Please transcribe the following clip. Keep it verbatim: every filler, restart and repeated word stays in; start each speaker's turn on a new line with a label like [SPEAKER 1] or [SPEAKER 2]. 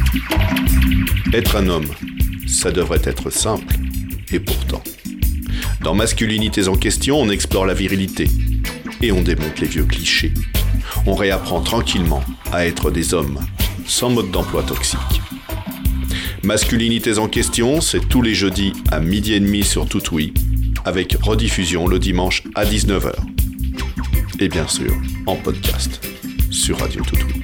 [SPEAKER 1] Être un homme, ça devrait être simple, et pourtant. Dans Masculinités en question, on explore la virilité, et on démonte les vieux clichés. On réapprend tranquillement à être des hommes, sans mode d'emploi toxique. Masculinités en question, c'est tous les jeudis à midi et demi sur Toutoui, avec rediffusion le dimanche à dix-neuf heures. Et bien sûr, en podcast, sur Radio Toutoui.